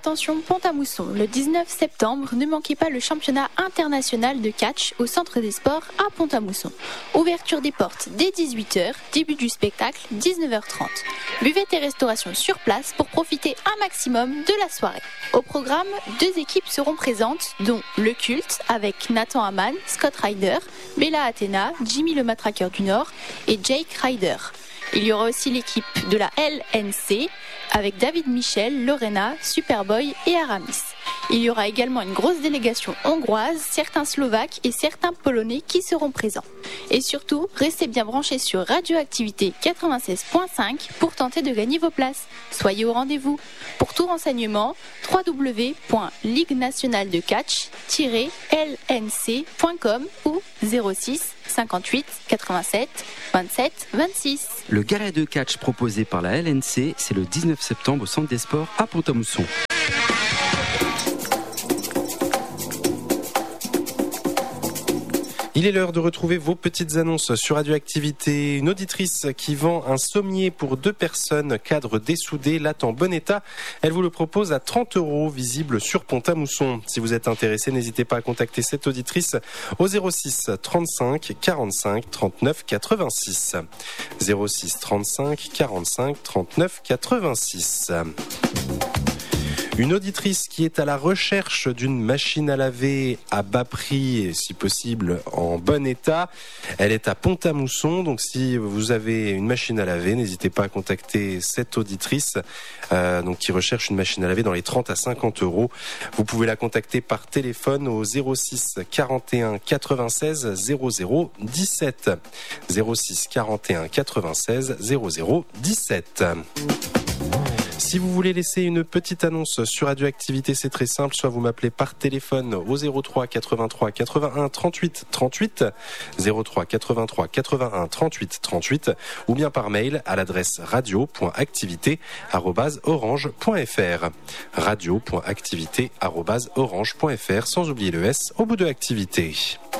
Attention Pont-à-Mousson, le 19 septembre, ne manquez pas le championnat international de catch au Centre des Sports à Pont-à-Mousson. Ouverture des portes dès 18h, début du spectacle 19h30. Buvette et restauration sur place pour profiter un maximum de la soirée. Au programme, 2 équipes seront présentes, dont le Culte avec Nathan Hamann, Scott Ryder, Bella Athena, Jimmy le Matraqueur du Nord et Jake Ryder. Il y aura aussi l'équipe de la LNC avec David Michel, Lorena, Superboy et Aramis. Il y aura également une grosse délégation hongroise, certains Slovaques et certains Polonais qui seront présents. Et surtout, restez bien branchés sur Radioactivité 96.5 pour tenter de gagner vos places. Soyez au rendez-vous. Pour tout renseignement, www.ligue-nationale-de-catch-lnc.com ou 06 58 87 27 26. Le gala de catch proposé par la LNC, c'est le 19 septembre au Centre des Sports à Pont-à-Mousson. Il est l'heure de retrouver vos petites annonces sur Radioactivité. Une auditrice qui vend un sommier pour 2 personnes, cadre dessoudé, latte en bon état. Elle vous le propose à 30 €, visible sur Pont-à-Mousson. Si vous êtes intéressé, n'hésitez pas à contacter cette auditrice au 06 35 45 39 86. 06 35 45 39 86. Une auditrice qui est à la recherche d'une machine à laver à bas prix et si possible en bon état. Elle est à Pont-à-Mousson, donc si vous avez une machine à laver, n'hésitez pas à contacter cette auditrice qui recherche une machine à laver dans les 30 à 50 €. Vous pouvez la contacter par téléphone au 06 41 96 00 17. 06 41 96 00 17. Si vous voulez laisser une petite annonce sur Radioactivité, c'est très simple. Soit vous m'appelez par téléphone au 03 83 81 38 38, 03 83 81 38 38, ou bien par mail à l'adresse radio.activité@orange.fr. radio.activité@orange.fr, sans oublier le S au bout de activité.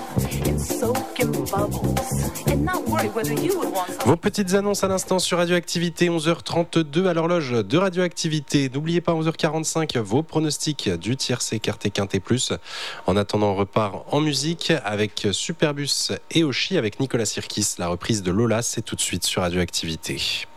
Vos petites annonces à l'instant sur Radioactivité, 11h32 à l'horloge de Radioactivité. N'oubliez pas 11h45 vos pronostics du tiercé Quarté Quinté Plus. En attendant, on repart en musique avec Superbus et Oshi avec Nicolas Sirkis. La reprise de Lola, c'est tout de suite sur Radioactivité.